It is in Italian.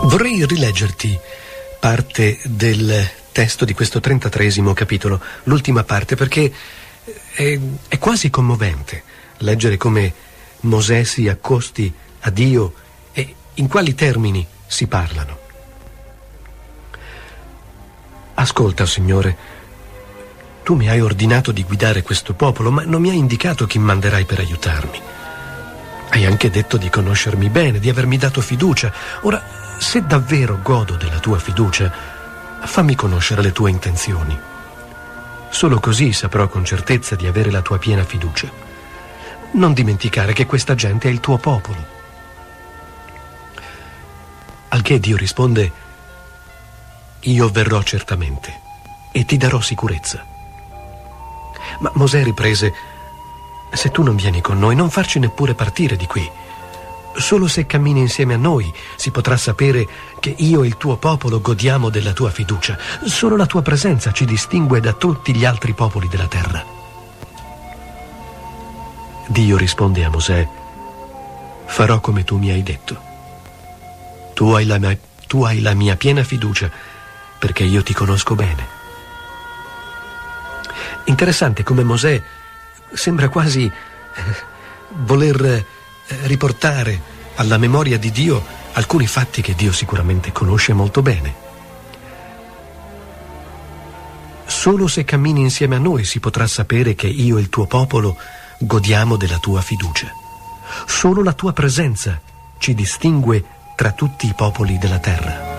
Vorrei rileggerti parte del testo di questo 33esimo capitolo, l'ultima parte, perché è quasi commovente leggere come Mosè si accosti a Dio e in quali termini si parlano. Ascolta, Signore, tu mi hai ordinato di guidare questo popolo, ma non mi hai indicato chi manderai per aiutarmi. Hai anche detto di conoscermi bene, di avermi dato fiducia. Ora, se davvero godo della tua fiducia, fammi conoscere le tue intenzioni. Solo così saprò con certezza di avere la tua piena fiducia. Non dimenticare che questa gente è il tuo popolo. Al che Dio risponde: io verrò certamente e ti darò sicurezza. Ma Mosè riprese: se tu non vieni con noi, non farci neppure partire di qui. Solo se cammini insieme a noi si potrà sapere che io e il tuo popolo godiamo della tua fiducia. Solo la tua presenza ci distingue da tutti gli altri popoli della terra. Dio risponde a Mosè: farò come tu mi hai detto. Tu hai la mia piena fiducia, perché io ti conosco bene. Interessante come Mosè sembra quasi voler riportare alla memoria di Dio alcuni fatti che Dio sicuramente conosce molto bene. Solo se cammini insieme a noi si potrà sapere che io e il tuo popolo godiamo della tua fiducia. Solo la tua presenza ci distingue tra tutti i popoli della terra.